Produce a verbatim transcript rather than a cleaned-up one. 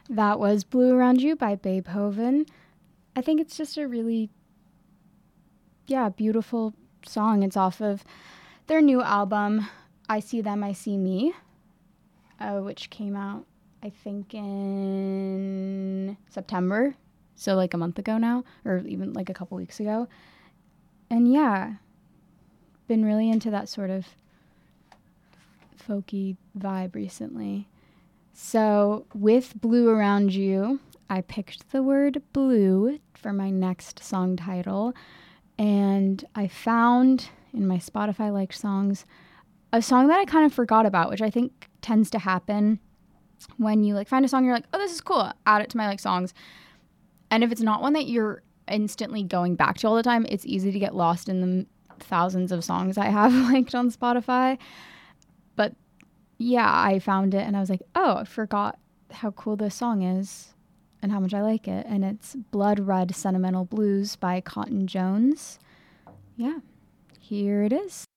That was Blue Around You by Beethoven. I think it's just a really, yeah, beautiful song. It's off of their new album, I See Them, I See Me, uh, which came out, I think, in September. So like a month ago now, or even like a couple weeks ago. And yeah, been really into that sort of folky vibe recently. So with Blue Around You, I picked the word blue for my next song title. And I found in my Spotify liked songs a song that I kind of forgot about, which I think tends to happen when you like find a song, you're like, oh, this is cool, add it to my like songs. And if it's not one that you're instantly going back to all the time, it's easy to get lost in the thousands of songs I have liked on Spotify. But yeah, I found it and I was like, oh, I forgot how cool this song is and how much I like it. And it's Blood Red Sentimental Blues by Cotton Jones. Yeah, here it is.